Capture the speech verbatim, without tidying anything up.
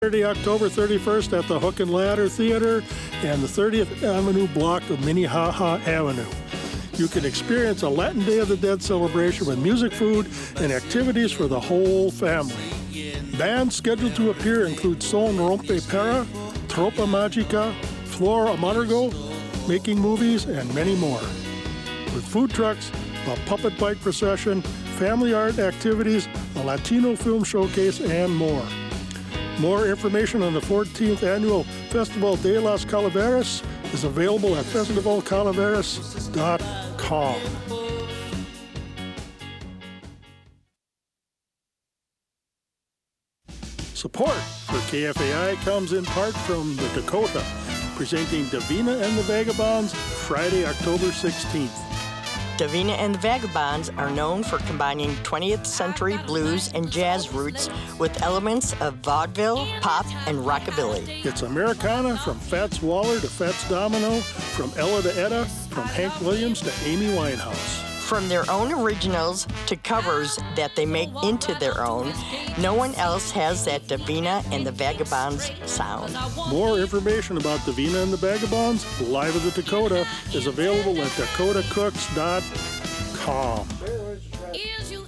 Saturday, October thirty-first at the Hook and Ladder Theater and the thirtieth Avenue block of Minnehaha Avenue. You can experience a Latin Day of the Dead celebration with music, food, and activities for the whole family. Bands scheduled to appear include Son Rompe Para, Tropa Magica, Flor Amargo, Making Movies, and many more. With food trucks, a puppet bike procession, family art activities, a Latino film showcase, and more. More information on the fourteenth Annual Festival de las Calaveras is available at festival calaveras dot com. Support for K F A I comes in part from the Dakota, presenting Davina and the Vagabonds Friday, October sixteenth. Davina and the Vagabonds are known for combining twentieth century blues and jazz roots with elements of vaudeville, pop, and rockabilly. It's Americana from Fats Waller to Fats Domino, from Ella to Etta, from Hank Williams to Amy Winehouse. From their own originals to covers that they make into their own, no one else has that Davina and the Vagabonds sound. More information about Davina and the Vagabonds, live at the Dakota, is available at dakota cooks dot com.